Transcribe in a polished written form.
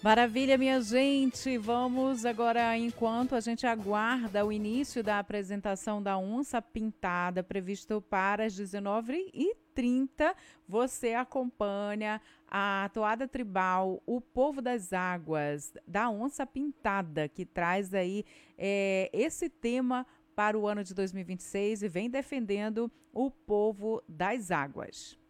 Maravilha, minha gente. Vamos agora, enquanto a gente aguarda o início da apresentação da onça pintada, previsto para as 19h30, você acompanha a toada tribal O Povo das Águas, da onça pintada, que traz aí esse tema para o ano de 2026 e vem defendendo o povo das águas.